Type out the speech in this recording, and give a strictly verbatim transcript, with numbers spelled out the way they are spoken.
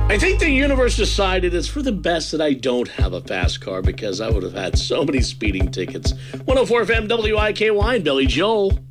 I think the universe decided it's for the best that I don't have a fast car because I would have had so many speeding tickets. one oh four F M W I K Y and Billy Joel.